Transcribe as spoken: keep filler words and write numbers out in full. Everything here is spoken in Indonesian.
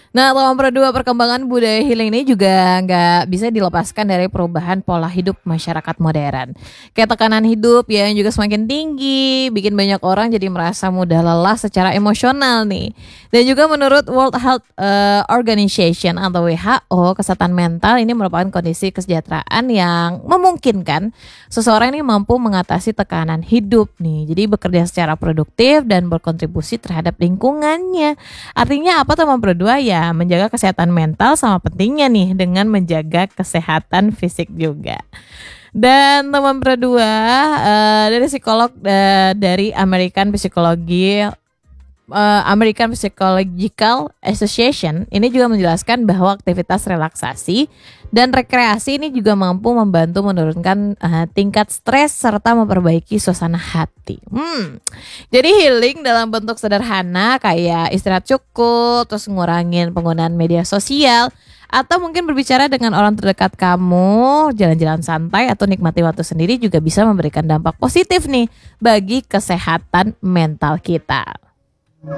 Nah, nomor dua, perkembangan budaya healing ini juga nggak bisa dilepaskan dari perubahan pola hidup masyarakat modern. Kayak tekanan hidup ya yang juga semakin tinggi, bikin banyak orang jadi merasa mudah lelah secara emosional nih. Dan juga menurut World Health eh, Organization atau W H O, kesehatan mental ini merupakan kondisi kesejahteraan yang memungkinkan seseorang ini mampu mengatasi tekanan hidup nih. Jadi bekerja secara produktif dan berkontribusi terhadap lingkungannya. Artinya apa teman berdua ya? Menjaga kesehatan mental sama pentingnya nih dengan menjaga kesehatan fisik juga. Dan teman berdua uh, dari psikolog uh, dari American Psychology uh, American Psychological Association ini juga menjelaskan bahwa aktivitas relaksasi dan rekreasi ini juga mampu membantu menurunkan uh, tingkat stres serta memperbaiki suasana hati. Hmm. Jadi healing dalam bentuk sederhana kayak istirahat cukup, terus ngurangin penggunaan media sosial, atau mungkin berbicara dengan orang terdekat kamu, jalan-jalan santai atau nikmati waktu sendiri juga bisa memberikan dampak positif nih bagi kesehatan mental kita.